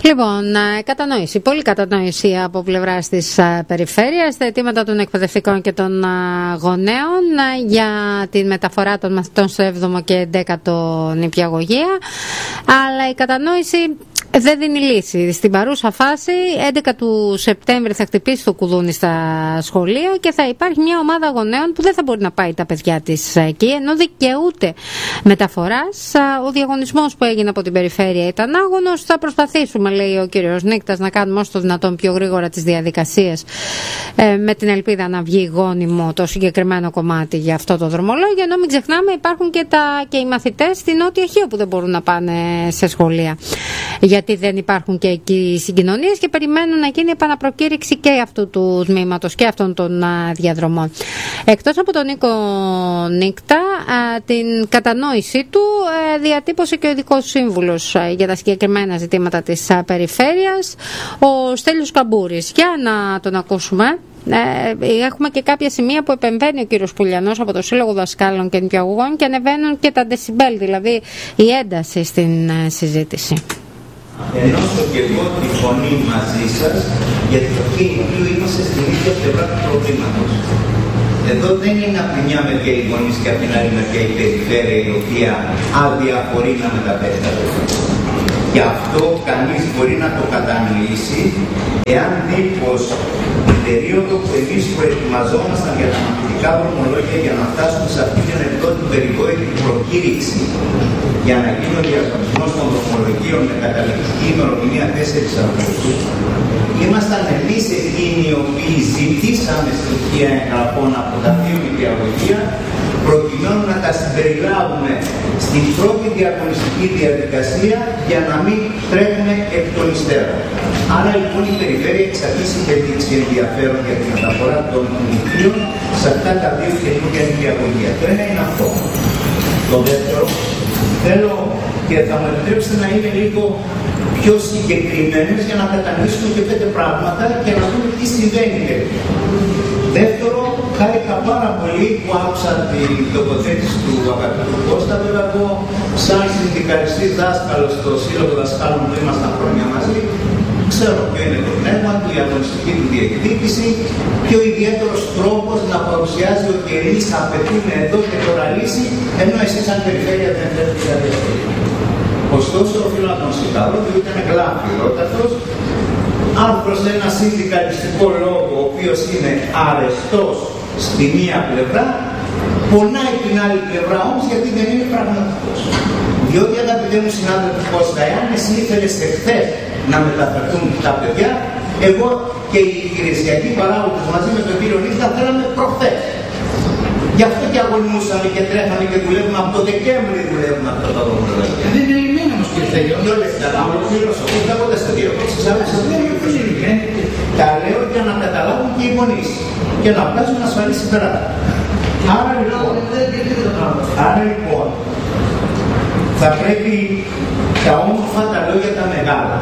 Λοιπόν, κατανόηση, πολύ κατανόηση από πλευράς της περιφέρειας, τα αιτήματα των εκπαιδευτικών και των γονέων για τη μεταφορά των μαθητών στο 7ο και 11ο νηπιαγωγεία, αλλά η κατανόηση δεν δίνει λύση. Στην παρούσα φάση, 11 του Σεπτέμβρη θα χτυπήσει το κουδούνι στα σχολεία και θα υπάρχει μια ομάδα γονέων που δεν θα μπορεί να πάει τα παιδιά της εκεί, ενώ δικαιούται μεταφοράς. Ο διαγωνισμός που έγινε από την περιφέρεια ήταν άγωνος. Θα προσπαθήσουμε, λέει ο κύριος Νίκτας, να κάνουμε όσο το δυνατόν πιο γρήγορα τις διαδικασίες, με την ελπίδα να βγει γόνιμο το συγκεκριμένο κομμάτι για αυτό το δρομολόγιο. Ενώ μην ξεχνάμε, υπάρχουν και οι μαθητές στην Νότια Χίο που δεν μπορούν να πάνε σε σχολεία, γιατί δεν υπάρχουν και εκεί συγκοινωνίες και περιμένουν να γίνει επαναπροκήρυξη και αυτού του τμήματος και αυτών των διαδρομών. Εκτός από τον Νίκο Νίκτα, την κατανόησή του διατύπωσε και ο ειδικός σύμβουλος για τα συγκεκριμένα ζητήματα της περιφέρειας, ο Στέλιος Καμπούρης. Για να τον ακούσουμε. Έχουμε και κάποια σημεία που επεμβαίνει ο κύριος Πουλιανός από το Σύλλογο Δασκάλων και Νηπιαγωγών και ανεβαίνουν και τα δεσιμπέλ, δηλαδή η ένταση στην συζήτηση. Ενώσω και εγώ τη φωνή μαζί σας, γιατί το οποίο είμαστε στην ίδια πλευρά του προβλήματος. Εδώ δεν είναι από τη μια μεριά οι γονείς και από την άλλη μεριά η περιφέρεια, η οποία αδιαφορεί να μεταφέρει τα παιδιά. Γι' αυτό κανείς μπορεί να το κατανοήσει, εάν δει πως την περίοδο που εμείς προετοιμαζόμασταν για τα μαθητικά δρομολόγια για να φτάσουμε σε αυτήν την την περιβόητη προκήρυξη για να γίνει ο διαγωνισμός των δρομολογίων με καταληκτική ημερομηνία 4 Αυγούστου, ήμασταν εμείς εκείνοι οι οποίοι ζητήσαμε στοιχεία εγγραφών από τα δύο νηπιαγωγεία προκειμένου να τα συμπεριλάβουμε στην πρώτη διαγωνιστική διαδικασία για να μην τρέχουμε εκ των υστέρων. Άρα λοιπόν η περιφέρεια εξ αρχής είχε δείξει ενδιαφέρον για τη μεταφορά των νηπίων σε αυτά τα δύο καινούργια νηπιαγωγεία. Το ένα είναι αυτό. Το δεύτερο, θέλω και θα μου επιτρέψετε να είμαι λίγο πιο συγκεκριμένες για να κατανοήσουμε και 5 πράγματα και να δούμε τι συμβαίνει. Δεύτερο, χάρηκα πάρα πολύ που άκουσα την τοποθέτηση του αγαπητού Κώστα. Βέβαια, εγώ, σαν συνδικαλιστής δάσκαλος στο Σύλλογο Δασκάλων που ήμασταν χρόνια μαζί, ξέρω ποιο είναι το πνεύμα του, η αγωνιστική του διεκδίκηση και ο ιδιαίτερος τρόπος να παρουσιάζει ότι εμείς απαιτούμε εδώ και τώρα λύση, ενώ εσείς, σαν περιφέρεια, δεν θέλετε να διαδικασία. Ωστόσο, οφείλω να τον συγχαρώ, διότι ήταν γλάφυρότατος. Άρθρως ένα συνδικαλιστικό λόγο, ο οποίος είναι αρεστός στη μία πλευρά, πονάει την άλλη πλευρά όμως γιατί δεν είναι πραγματικός. Διότι, αγαπητέ μου συνάδελφε Κώστα, εάν εσύ ήθελες εχθές να μεταφερθούν τα παιδιά, εγώ και οι υπηρεσιακοί παράγοντες μαζί με τον κύριο Νίχτα θέλαμε προχθές. Γι' αυτό και αγωνιούσαμε και τρέχαμε και δουλεύουμε από το Δεκέμβρη δουλεύουμε αυτό το δρομολόγιο. Δεν είναι λυμμένο όμως κύριε Στέλιο. Δεν όλες τα λάβω, δεν ποτέ στα δύο. Τα λέω για να καταλάβουν και οι γονείς και να βγάζουν ασφαλή συμπεράσματα. Άρα λοιπόν, θα πρέπει τα όμορφα τα λόγια τα μεγάλα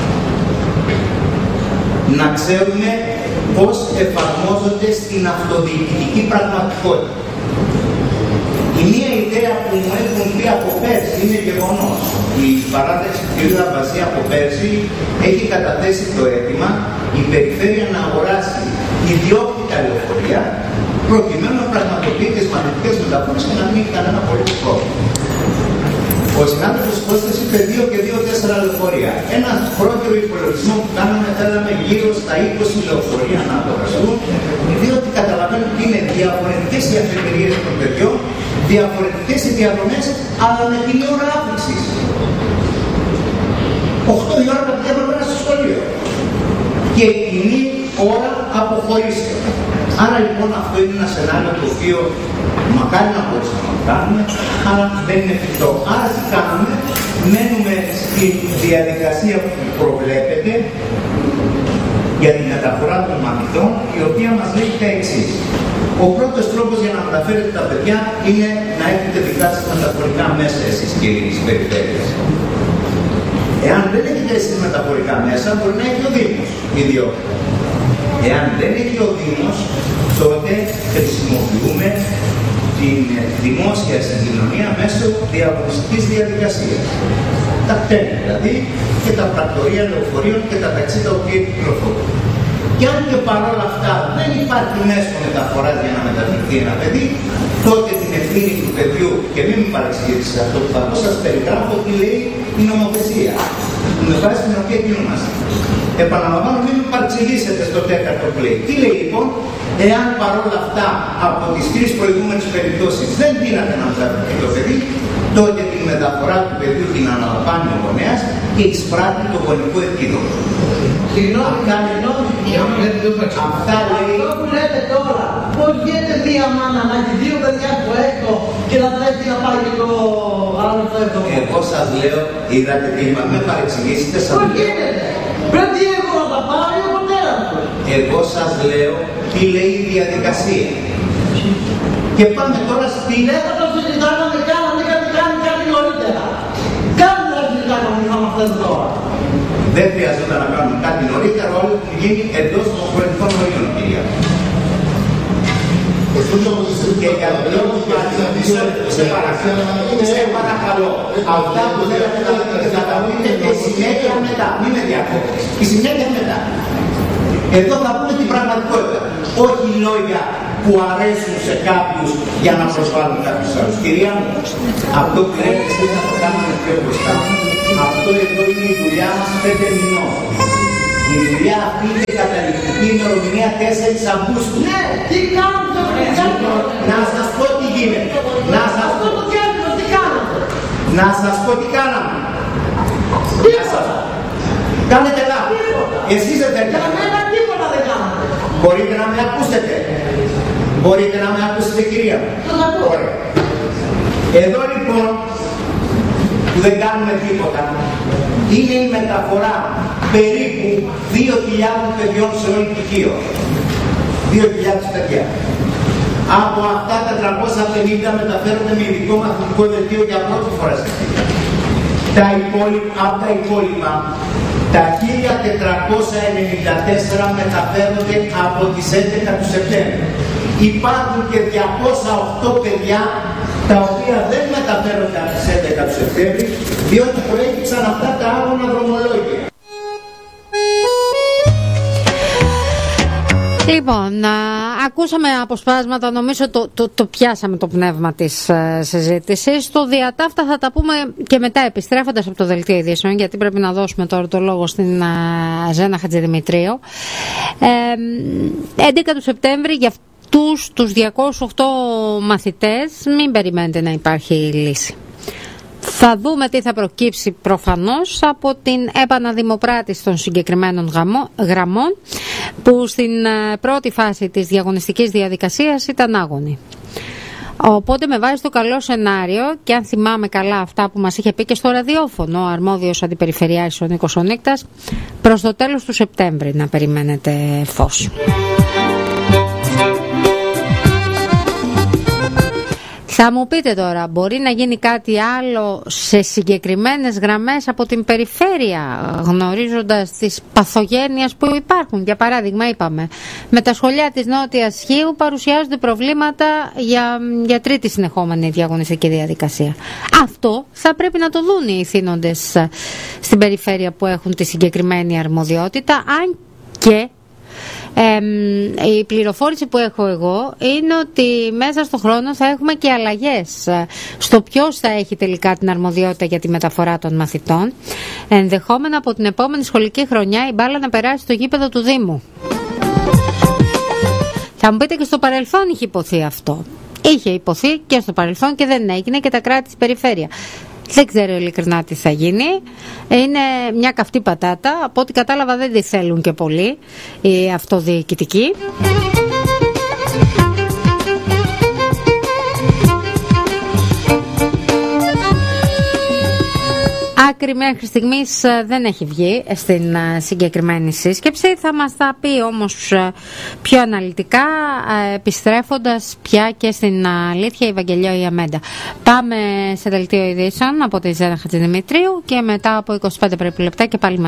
να ξέρουμε πώς εφαρμόζονται στην αυτοδιοικητική πραγματικότητα. Η μία ιδέα που μου έχουν πει από πέρσι είναι γεγονός. Η παράταξη του κ. Λαμπαζή από πέρσι έχει καταθέσει το αίτημα η περιφέρεια να αγοράσει ιδιόκτητα λεωφορεία προκειμένου να πραγματοποιεί τις μαθητικές μεταφορές και να μην έχει κανένα απολύτως πρόβλημα. Ο συνάδελφος Κώστας είπε 2 και 2 4 λεωφορεία. Ένα πρώτο υπολογισμό που κάναμε θέλαμε γύρω στα 20 λεωφορεία να αγοραστούν, διότι καταλαβαίνουμε ότι είναι διαφορετικές οι αφετηρίες των παιδιών, διαφορετικές οι διαδρομές, αλλά με την ώρα άφηξης. 8 η ώρα τα παιδιά πρέπει στο σχολείο. Και κοινή ώρα αποχωρήσεων. Άρα λοιπόν αυτό είναι ένα σενάριο το οποίο μακάρι να μπορούσαμε να το κάνουμε, αλλά δεν είναι εφικτό. Άρα τι κάνουμε, μένουμε στη διαδικασία που προβλέπεται για την μεταφορά των μαθητών, η οποία μας λέει τα εξής. Ο πρώτος τρόπος για να μεταφέρετε τα παιδιά είναι να έχετε δικά σας μεταφορικά μέσα εσείς και οι περιφέρειες. Εάν δεν έχετε εσείς μεταφορικά μέσα, μπορεί να έχει ο Δήμος ιδιότητα. Εάν δεν έχει ο Δήμος, τότε χρησιμοποιούμε την δημόσια συγκοινωνία μέσω διαγωνιστικής διαδικασίας. Τα κτέλη δηλαδή και τα πρακτορεία λεωφορείων και τα ταξί τα οποία κυκλοφορούν. Και αν και παρόλα αυτά δεν υπάρχει μέσο μεταφοράς για να μεταφερθεί ένα παιδί, τότε την ευθύνη του παιδιού, και μην με παρεξηγείτε σε αυτό που θα πω, σας περιγράφω τι λέει η νομοθεσία, με βάση την οποία κινούμαστε. Επαναλαμβάνω, μην με παρεξηγήσετε στο τέταρτο που λέει. Τι λέει λοιπόν, εάν παρόλα αυτά από τις 3 προηγούμενες περιπτώσεις δεν δύναται να μεταφερθεί το παιδί, τότε την μεταφορά του παιδιού την αναλαμβάνει ο γονέας και εισπράττει το γονικό επίδομα. Αυτά λέει. Αυτό που λέτε τώρα, πώς γίνεται μία μάνα να έχει 2 παιδιά στο έκτο και να πρέπει να πάει και το άλλο στο έκτο? Εγώ σας λέω, είδατε τι είπα, με παρεξηγήσετε. Πώς γίνεται? Πρέπει εγώ να τα πάρει ο πατέρας του. Εγώ σας λέω τι λέει η διαδικασία. Και πάμε τώρα στην... Δεν θα το συζητάγαμε καν, αν είχατε κάνει κάτι νωρίτερα. Κάντε να συζητάγαμε να είμαστε εδώ τώρα. Δεν χρειαζόταν να κάνουμε κάτι νωρίτερα, όλο που γίνει εντός των χρονικών ορίων, κυρία. Και για τον λόγο που σε παρακαλώ, αυτά που θέλετε να πείτε θα τα πείτε και συνέχεια μετά. Μην με διακόπτετε. Η συνέχεια μετά. Εδώ θα πούμε την πραγματικότητα. Όχι λόγια που αρέσουν σε κάποιους για να προσβάλλουν κάποιους άλλους. Κυρία μου, αυτό που λέτε εσείς να το κάνουμε πιο μπροστά. Αυτό εδώ είναι η δουλειά μας 5 μηνών. Η δουλειά αυτή είναι καταληκτική ημερομηνία 4 Αυγούστου. Ναι, τι κάνετε παιδιά? Να σας πω τι γίνεται. Αυτό το κέντρο τι κάνετε? Να σας πω τι κάναμε. Τίποτα. Κάνετε λάθος. Εσείς δεν Για θέλετε. μένα τίποτα δεν κάνατε. Μπορείτε να με ακούσετε. Μπορείτε να με ακούσετε, κυρία μου. Ωραία. Εδώ λοιπόν που δεν κάνουμε τίποτα είναι η μεταφορά περίπου 2.000 παιδιών σε όλη την Κίο. 2.000 παιδιά. Από αυτά τα 350 μεταφέρονται με ειδικό μαθητικό δελτίο για πρώτη φορά στην Κίο. Από τα υπόλοιπα, τα 1.494 μεταφέρονται από τις 11 του Σεπτέμβρη. Υπάρχουν και 208 παιδιά τα οποία δεν μεταφέρονται από τις 11 του Σεπτέμβρη, διότι προέκυψαν αυτά τα άγωνα δρομολόγια. Λοιπόν, ακούσαμε αποσπάσματα, νομίζω το πιάσαμε το πνεύμα της συζήτησης. Το διατάφτα θα τα πούμε και μετά επιστρέφοντας από το Δελτίο Ειδήσεων, γιατί πρέπει να δώσουμε τώρα το λόγο στην Ζένα Χατζηδημητρίου. 11 του Σεπτέμβρη για αυτούς τους 208 μαθητές μην περιμένετε να υπάρχει λύση. Θα δούμε τι θα προκύψει προφανώς από την επαναδημοπράτηση των συγκεκριμένων γραμμών που στην πρώτη φάση της διαγωνιστικής διαδικασίας ήταν άγωνη. Οπότε με βάση το καλό σενάριο, και αν θυμάμαι καλά αυτά που μας είχε πει και στο ραδιόφωνο ο αρμόδιος αντιπεριφερειάρχης ο Νίκος Ονίκτας, προς το τέλος του Σεπτέμβρη να περιμένετε φως. Θα μου πείτε τώρα, μπορεί να γίνει κάτι άλλο σε συγκεκριμένες γραμμές από την περιφέρεια, γνωρίζοντας τις παθογένειες που υπάρχουν? Για παράδειγμα, είπαμε, με τα σχολεία της Νότιας Χίου παρουσιάζονται προβλήματα για τρίτη συνεχόμενη διαγωνιστική διαδικασία. Αυτό θα πρέπει να το δουν οι ηθήνοντες στην περιφέρεια που έχουν τη συγκεκριμένη αρμοδιότητα, αν και η πληροφόρηση που έχω εγώ είναι ότι μέσα στον χρόνο θα έχουμε και αλλαγές στο ποιος θα έχει τελικά την αρμοδιότητα για τη μεταφορά των μαθητών. Ενδεχόμενα από την επόμενη σχολική χρονιά η μπάλα να περάσει στο γήπεδο του Δήμου. Θα μου πείτε, και στο παρελθόν είχε υποθεί αυτό. Είχε υποθεί και στο παρελθόν και δεν έγινε, και τα κράτη της περιφέρεια. Δεν ξέρω ειλικρινά τι θα γίνει. Είναι μια καυτή πατάτα. Από ό,τι κατάλαβα δεν τη θέλουν και πολύ οι αυτοδιοικητικοί. Άκρη μέχρι στιγμής δεν έχει βγει στην συγκεκριμένη σύσκεψη. Θα μας τα πει όμως πιο αναλυτικά, επιστρέφοντας πια και στην αλήθεια, η Ευαγγελία Ιαμέντα. Πάμε σε Δελτίο Ειδήσεων από τη Ζένα Χατζηδημητρίου και μετά από 25 περίπου λεπτά και πάλι